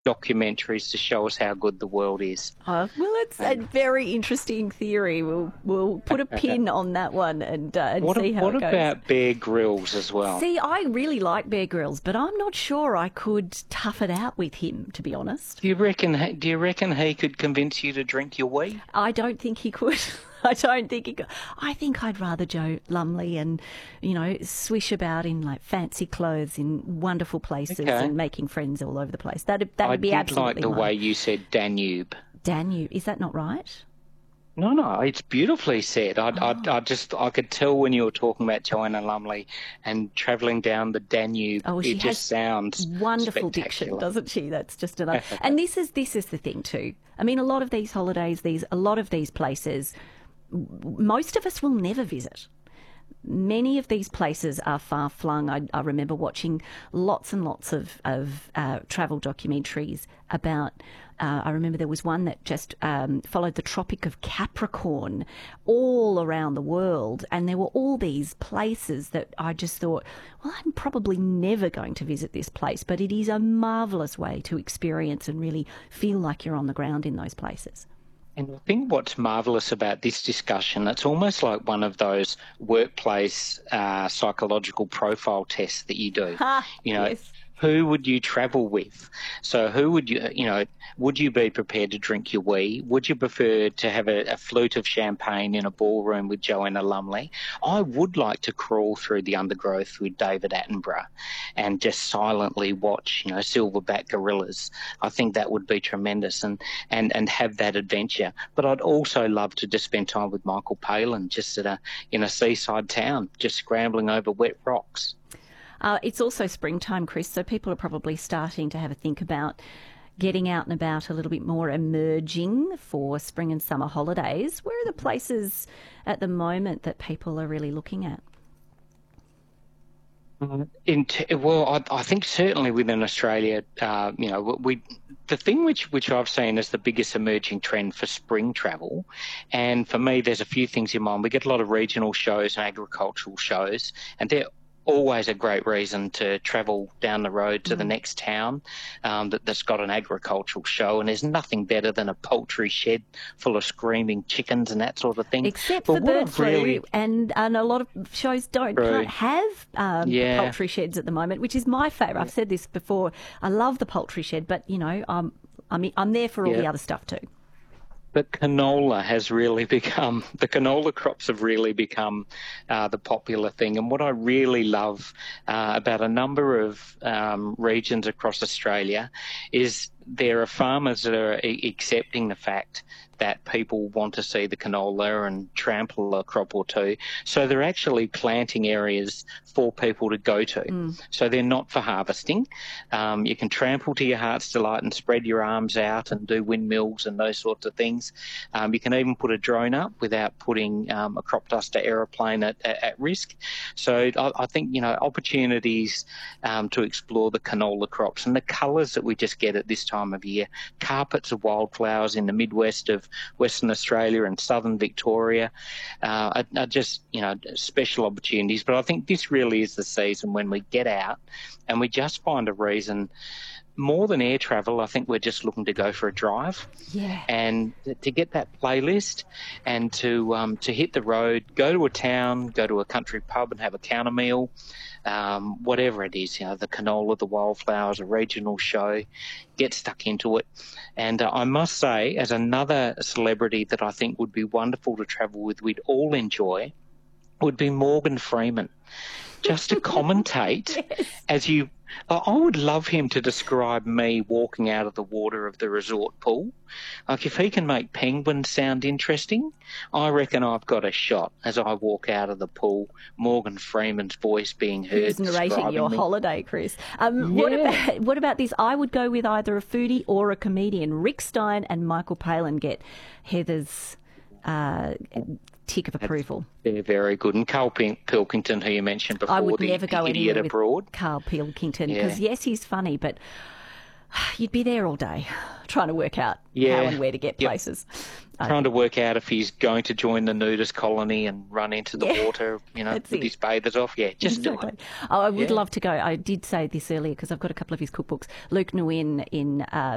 documentaries to show us how good the world is. Well, it's a very interesting theory. We'll put a pin on that one and see how it goes. What about Bear Grylls as well? See, I really like Bear Grylls, but I'm not sure I could tough it out with him, to be honest. Do you reckon he could convince you to drink your wee? I don't think he could. I don't think he could. I think I'd rather Joe Lumley and, swish about in like fancy clothes in wonderful places and making friends all over the place. That'd be absolutely I did like the way you said Danube. Danube, is that not right? No, it's beautifully said. I could tell when you were talking about Joanna Lumley and travelling down the Danube. Oh, she has sounds wonderful diction, doesn't she? That's just another. And this is the thing too. I mean, a lot of these holidays, a lot of these places, most of us will never visit. Many of these places are far flung. I remember watching lots and lots of travel documentaries about. I remember there was one that just followed the Tropic of Capricorn all around the world, and there were all these places that I just thought, well, I'm probably never going to visit this place, but it is a marvellous way to experience and really feel like you're on the ground in those places. And I think what's marvellous about this discussion, it's almost like one of those workplace psychological profile tests that you do. Yes. Who would you travel with? So who would would you be prepared to drink your wee? Would you prefer to have a flute of champagne in a ballroom with Joanna Lumley? I would like to crawl through the undergrowth with David Attenborough and just silently watch, silverback gorillas. I think that would be tremendous and have that adventure. But I'd also love to just spend time with Michael Palin just in a seaside town, just scrambling over wet rocks. It's also springtime, Chris, so people are probably starting to have a think about getting out and about a little bit more, emerging for spring and summer holidays. Where are the places at the moment that people are really looking at? I think certainly within Australia, the thing which I've seen as the biggest emerging trend for spring travel, and for me, there's a few things in mind. We get a lot of regional shows and agricultural shows, and they're always a great reason to travel down the road to the next town that's got an agricultural show, and there's nothing better than a poultry shed full of screaming chickens and that sort of thing. Except for bird flu, and a lot of shows can't have poultry sheds at the moment, which is my favourite. I've said this before. I love the poultry shed, but I'm there for all the other stuff too. But the canola crops have really become the popular thing. And what I really love about a number of regions across Australia is there are farmers that are accepting the fact that people want to see the canola and trample a crop or two. So they're actually planting areas for people to go to. So they're not for harvesting. You can trample to your heart's delight and spread your arms out and do windmills and those sorts of things. You can even put a drone up without putting a crop duster aeroplane at risk. So I think, opportunities to explore the canola crops and the colours that we just get at this time of year, carpets of wildflowers in the Midwest of Western Australia and southern Victoria are just, special opportunities. But I think this really is the season when we get out and we just find a reason. More than air travel, I think we're just looking to go for a drive, and to get that playlist and to hit the road, go to a town, go to a country pub and have a counter meal, whatever it is, the canola, the wildflowers, a regional show, get stuck into it. And I must say, as another celebrity that I think would be wonderful to travel with, we'd all enjoy, would be Morgan Freeman. Just to commentate as you... I would love him to describe me walking out of the water of the resort pool. Like, if he can make penguins sound interesting, I reckon I've got a shot as I walk out of the pool, Morgan Freeman's voice being heard. Who's narrating your holiday, Chris? What about this? I would go with either a foodie or a comedian. Rick Stein and Michael Palin get Heather's tick of approval. They're very good. And Carl Pilkington, who you mentioned before, I would never go idiot anywhere abroad. With Carl Pilkington, because yes, he's funny, but you'd be there all day trying to work out how and where to get places. Trying to work out if he's going to join the nudist colony and run into the water, with his bathers off. Yeah, just do it. I would love to go. I did say this earlier because I've got a couple of his cookbooks. Luke Nguyen in